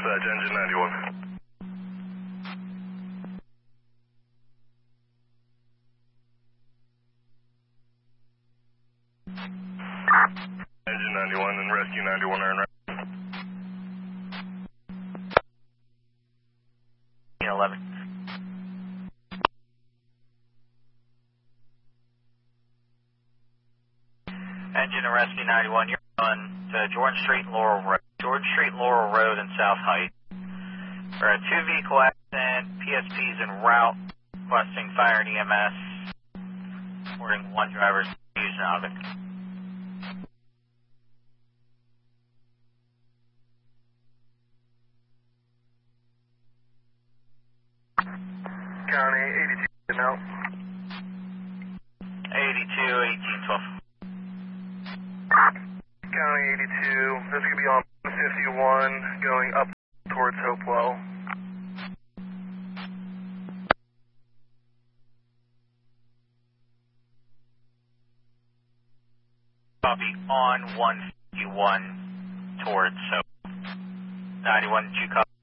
dispatch, engine 91. Engine 91 and rescue 91 are in route. 11. Engine and rescue 91, you're on to Jordan Street and Laurel Road. Jordan Street, Laurel Road, and South Heights. For a 2-vehicle accident, PSP's en route, requesting fire and EMS. Reporting 1 driver's using object. County 82 now. 82, 1812. County 82, this could be on 51 going up towards Hopewell. Copy on 151 towards Hope. 91, did you copy?